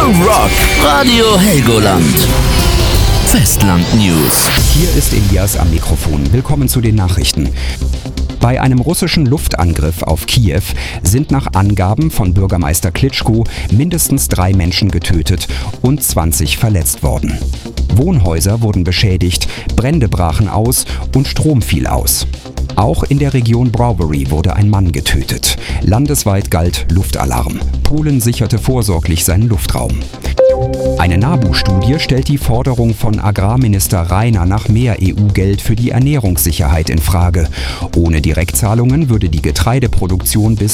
Rock Radio Helgoland. Festland News. Hier ist Elias am Mikrofon. Willkommen zu den Nachrichten. Bei einem russischen Luftangriff auf Kiew sind nach Angaben von Bürgermeister Klitschko mindestens 3 Menschen getötet und 20 verletzt worden. Wohnhäuser wurden beschädigt, Brände brachen aus und Strom fiel aus. Auch in der Region Brovary wurde ein Mann getötet. Landesweit galt Luftalarm. Polen sicherte vorsorglich seinen Luftraum. Eine NABU-Studie stellt die Forderung von Agrarminister Rainer nach mehr EU-Geld für die Ernährungssicherheit in Frage. Ohne Direktzahlungen würde die Getreideproduktion bis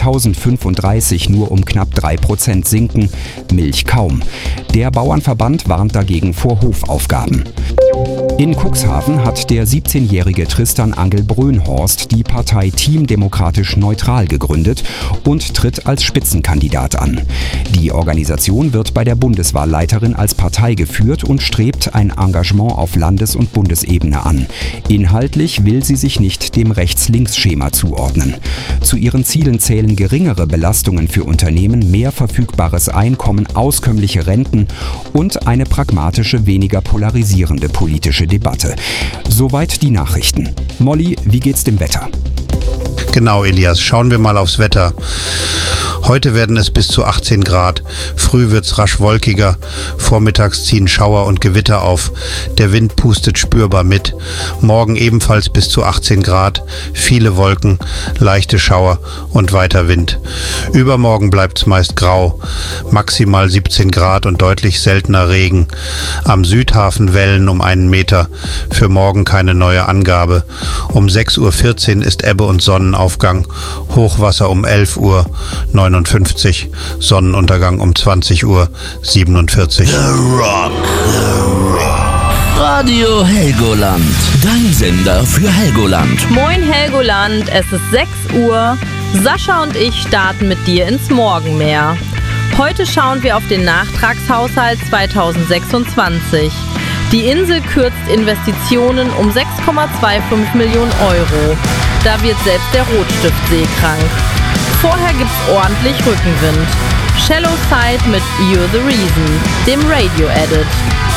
2035 nur um knapp 3% sinken, Milch kaum. Der Bauernverband warnt dagegen vor Hofaufgaben. In Cuxhaven hat der 17-jährige Tristan Angel Brönhorst die Partei Team Demokratisch Neutral gegründet und tritt als Spitzenkandidat an. Die Organisation wird bei der Bundeswahlleiterin als Partei geführt und strebt ein Engagement auf Landes- und Bundesebene an. Inhaltlich will sie sich nicht dem Rechts-Links-Schema zuordnen. Zu ihren Zielen zählen geringere Belastungen für Unternehmen, mehr verfügbares Einkommen, auskömmliche Renten und eine pragmatische, weniger polarisierende politische Debatte. Soweit die Nachrichten. Molly, wie geht's dem Wetter? Genau, Elias, schauen wir mal aufs Wetter. Heute werden es bis zu 18 Grad. Früh wird's rasch wolkiger. Vormittags ziehen Schauer und Gewitter auf. Der Wind pustet spürbar mit. Morgen ebenfalls bis zu 18 Grad. Viele Wolken, leichte Schauer und weiter Wind. Übermorgen bleibt's meist grau. Maximal 17 Grad und deutlich seltener Regen. Am Südhafen Wellen um 1 Meter. Für morgen keine neue Angabe. Um 6:14 Uhr ist Ebbe und Sonnenaufgang. Hochwasser um 11:59 Uhr. Sonnenuntergang um 20:47 Uhr. The Rock. Radio Helgoland. Dein Sender für Helgoland. Moin Helgoland, es ist 6 Uhr. Sascha und ich starten mit dir ins Morgenmeer. Heute schauen wir auf den Nachtragshaushalt 2026. Die Insel kürzt Investitionen um 6,25 Millionen Euro. Da wird selbst der Rotstift seekrank. Vorher gibt's ordentlich Rückenwind. Shallow Side mit You're the Reason, dem Radio-Edit.